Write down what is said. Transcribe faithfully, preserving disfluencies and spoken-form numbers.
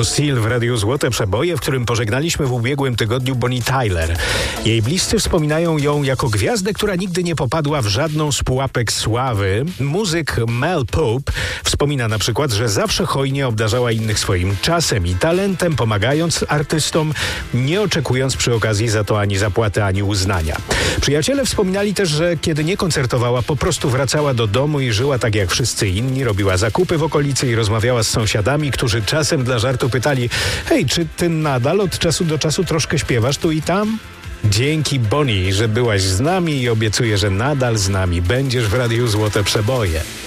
To Seal w Radiu Złote Przeboje, w którym pożegnaliśmy w ubiegłym tygodniu Bonnie Tyler. Jej bliscy wspominają ją jako gwiazdę, która nigdy nie popadła w żadną z pułapek sławy. Muzyk Mel Pope wspomina na przykład, że zawsze hojnie obdarzała innych swoim czasem i talentem, pomagając artystom, nie oczekując przy okazji za to ani zapłaty, ani uznania. Przyjaciele wspominali też, że kiedy nie koncertowała, po prostu wracała do domu i żyła tak jak wszyscy inni, robiła zakupy w okolicy i rozmawiała z sąsiadami, którzy czasem dla żartu pytali: hej, czy ty nadal od czasu do czasu troszkę śpiewasz tu i tam? Dzięki Bonnie, że byłaś z nami i obiecuję, że nadal z nami będziesz w Radiu Złote Przeboje.